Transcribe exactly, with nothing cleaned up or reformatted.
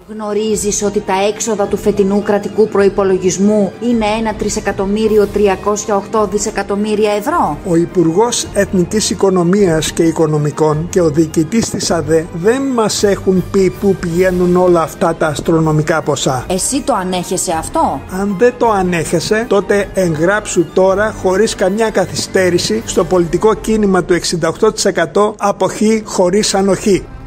Γνωρίζεις ότι τα έξοδα του φετινού κρατικού προϋπολογισμού είναι ένα τρισεκατομμύριο τριακόσια οκτώ δισεκατομμύρια ευρώ? Ο Υπουργός Εθνικής Οικονομίας και Οικονομικών και ο διοικητής της ΑΔΕ δεν μας έχουν πει πού πηγαίνουν όλα αυτά τα αστρονομικά ποσά. Εσύ το ανέχεσαι αυτό? Αν δεν το ανέχεσαι, τότε εγγράψου τώρα χωρίς καμιά καθυστέρηση στο πολιτικό κίνημα του εξήντα οκτώ τοις εκατό αποχή χωρίς ανοχή.